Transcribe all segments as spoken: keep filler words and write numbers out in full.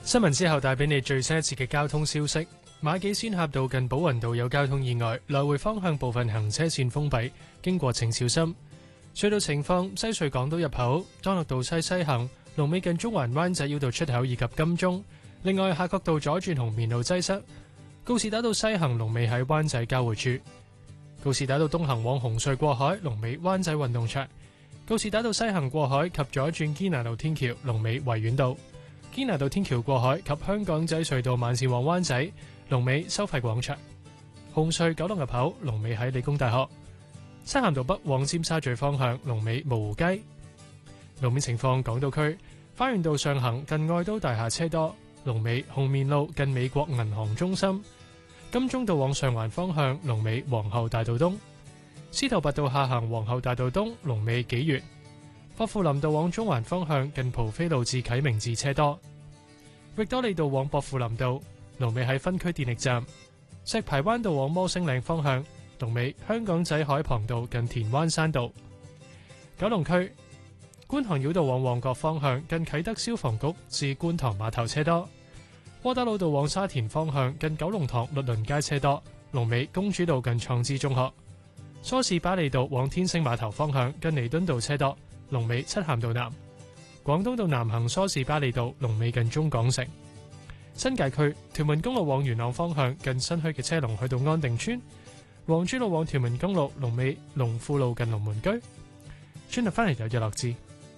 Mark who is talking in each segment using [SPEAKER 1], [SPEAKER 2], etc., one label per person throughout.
[SPEAKER 1] 新聞之後帶俾你最新一次嘅交通消息。馬己仙峽道近寶雲道有交通意外，來回方向部分行車線封閉，經過請小心。隧道情況：西隧港島入口、當樂道西西行、龍尾近中環灣仔繞道出口以及金鐘。另外，夏慤道左轉紅棉路擠塞，告士打道西行龍尾喺灣仔交匯處。告士打道東行往紅隧過海，龍尾灣仔運動場；告士打道西行過海及左轉堅拿道天橋，龍尾維園道；堅拿道天橋過海及香港仔隧道慢線往灣仔，龍尾收費廣場；紅隧九龍入口，龍尾喺理工大學；西咸道北往尖沙咀方向，龍尾蕪湖街。路面情況：港島區花園道上行近愛都大廈車多，龍尾紅棉路近美國銀行中心。金鐘道往上環方向，龍尾皇后大道東；司徒拔道下行皇后大道東，龍尾紀元；薄扶林道往中環方向，近蒲飛路至啟明寺車多；域多利道往薄扶林道，龍尾喺分區電力站；石排灣道往摩星嶺方向，龍尾香港仔海傍道近田灣山道；九龍區觀塘繞道往旺角方向，近啟德消防局至觀塘碼頭車多。窩打老道往沙田方向，近九龍塘律倫街車多，龍尾公主道近創知中學；梳士巴利道往天星碼頭方向，近彌敦道車多，龍尾漆咸道南；廣東道南行梳士巴利道，龍尾近中港城；新界區屯門公路往元朗方向，近新墟嘅車龍去到安定村；黃珠路往屯門公路，龍尾龍富路近龍門居。轉頭翻嚟有日落志。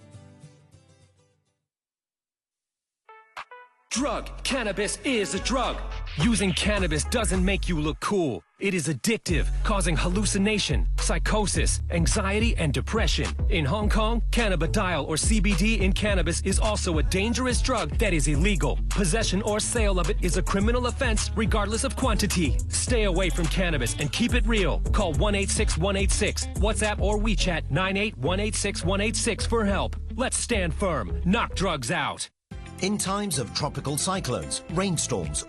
[SPEAKER 2] Drug. Cannabis is a drug. Using cannabis doesn't make you look cool. It is addictive, causing hallucination, psychosis, anxiety, and depression. In Hong Kong, cannabidiol or C B D in cannabis is also a dangerous drug that is illegal. Possession or sale of it is a criminal offense regardless of quantity. Stay away from cannabis and keep it real. Call one eight six one eight six, WhatsApp or WeChat nine eight one eight six one eight six for help. Let's stand firm. Knock drugs out.
[SPEAKER 3] In times of tropical cyclones, rainstorms,